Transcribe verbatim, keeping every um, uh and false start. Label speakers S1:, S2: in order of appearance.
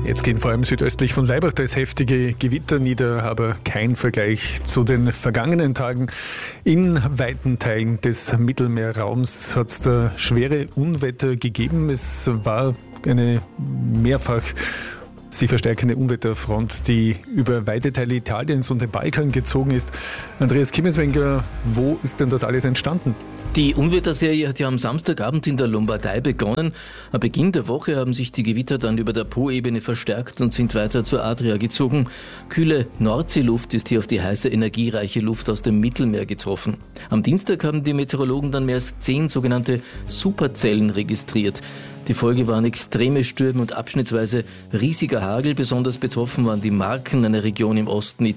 S1: Jetzt gehen vor allem südöstlich von Laibach heftige Gewitter nieder, aber kein Vergleich zu den vergangenen Tagen. In weiten Teilen des Mittelmeerraums hat es da schwere Unwetter gegeben. Es war eine mehrfach sich verstärkende Unwetterfront, die über weite Teile Italiens und den Balkan gezogen ist. Andreas Kimmeswenger, wo ist denn das alles entstanden?
S2: Die Unwetterserie hat ja am Samstagabend in der Lombardei begonnen. Am Beginn der Woche haben sich die Gewitter dann über der Po-Ebene verstärkt und sind weiter zur Adria gezogen. Kühle Nordseeluft ist hier auf die heiße, energiereiche Luft aus dem Mittelmeer getroffen. Am Dienstag haben die Meteorologen dann mehr als zehn sogenannte Superzellen registriert. Die Folge waren extreme Stürme und abschnittsweise riesiger Hagel. Besonders betroffen waren die Marken, eine Region im Osten